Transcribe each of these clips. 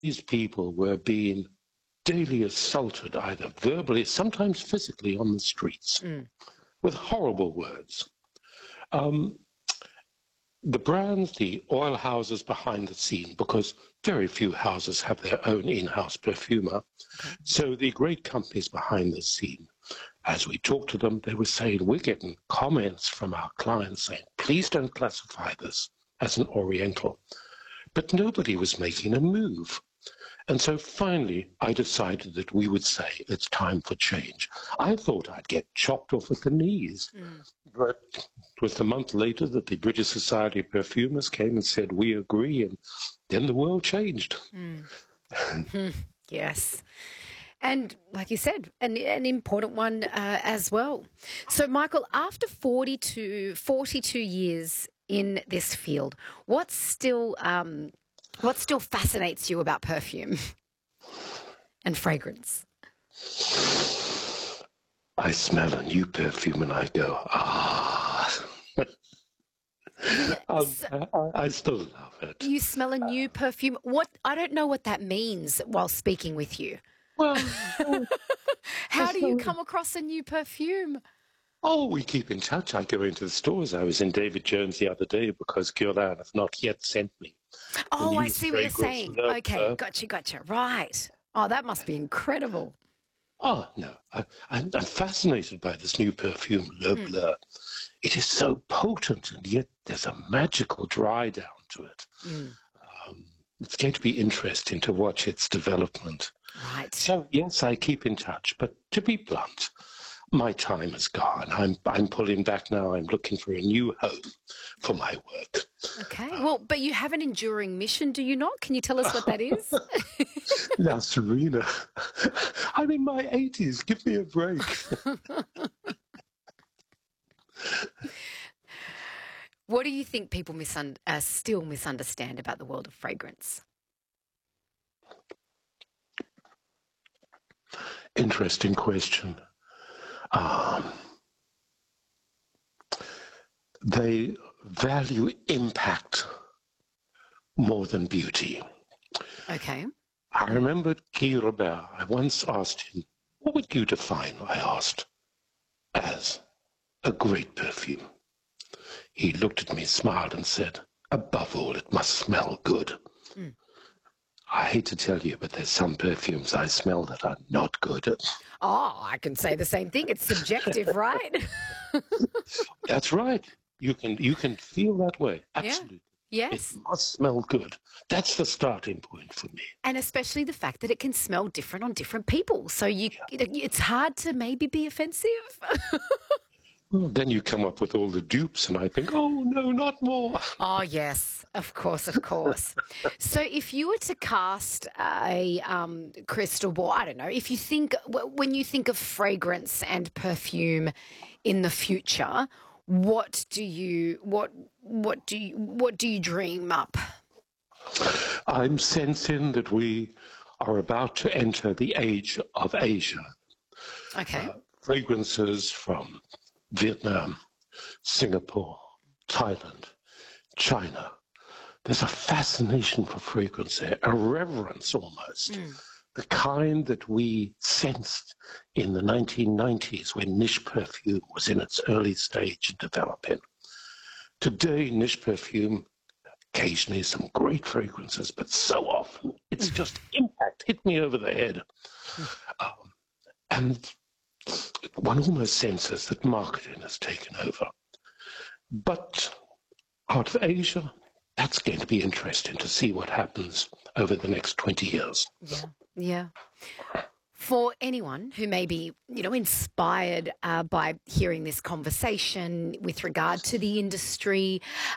these people were being daily assaulted, either verbally, sometimes physically, on the streets with horrible words. Um, the brands, the oil houses behind the scene, because very few houses have their own in-house perfumer. Okay. So the great companies behind the scene, as we talked to them, they were saying, we're getting comments from our clients saying, please don't classify this as an Oriental. But nobody was making a move. And so finally, I decided that we would say it's time for change. I thought I'd get chopped off at the knees. But it was a month later that the British Society of Perfumers came and said, we agree. And then the world changed. Yes. And like you said, an important one as well. So, Michael, after 42 years in this field, what still fascinates you about perfume and fragrance? I smell a new perfume and I go, ah. I still love it. You smell a new perfume. I don't know what that means while speaking with you. Well, How do you come across a new perfume? oh, we keep in touch. I go into the stores. I was in David Jones the other day because Guerlain have not yet sent me. Oh, I see what you're fragrance. saying. Okay, gotcha. Right. Oh, that must be incredible. Oh, no. I'm fascinated by this new perfume, Le Bleu. It is so potent, and yet there's a magical dry down to it. It's going to be interesting to watch its development. Right. So, yes, I keep in touch. But to be blunt, my time is gone. I'm pulling back now. I'm looking for a new home for my work. Okay. Well, but you have an enduring mission, do you not? Can you tell us what that is? Now, Serena, I'm in my 80s. Give me a break. What do you think people still misunderstand about the world of fragrance? Interesting question. They value impact more than beauty. Okay. I remembered Guy Robert. I once asked him, what would you define, I asked, as a great perfume? He looked at me, smiled, and said, above all, it must smell good. I hate to tell you, but there's some perfumes I smell that are not good. Oh, I can say the same thing. It's subjective, right? That's right. You can feel that way. Absolutely. Yes. It must smell good. That's the starting point for me. And especially the fact that it can smell different on different people. So it's hard to maybe be offensive. Well, then you come up with all the dupes, and I think, oh, no, not more. Oh, yes, of course. So if you were to cast a crystal ball, I don't know, if you think, when you think of fragrance and perfume in the future, what do you dream up? I'm sensing that we are about to enter the age of Asia. Okay. Fragrances from Vietnam, Singapore, Thailand, China. There's a fascination for fragrance there, a reverence almost. The kind that we sensed in the 1990s when niche perfume was in its early stage of developing. Today, niche perfume, occasionally some great fragrances, but so often it's just impact, hit me over the head. And one almost senses that marketing has taken over. But out of Asia, that's going to be interesting to see what happens over the next 20 years. Yeah. For anyone who may be, inspired by hearing this conversation with regard to the industry,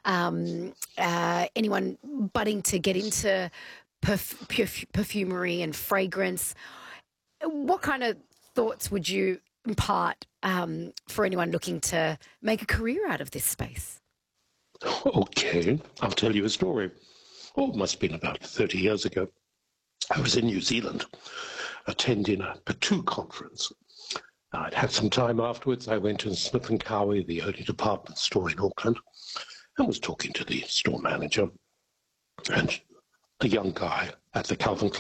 anyone budding to get into perfumery and fragrance, what kind of thoughts would you impart for anyone looking to make a career out of this space? Okay, I'll tell you a story. Oh, it must have been about 30 years ago. I was in New Zealand attending a Patu conference. I'd had some time afterwards. I went to Smith & Cowie, the only department store in Auckland, and was talking to the store manager. And a young guy at the Calvin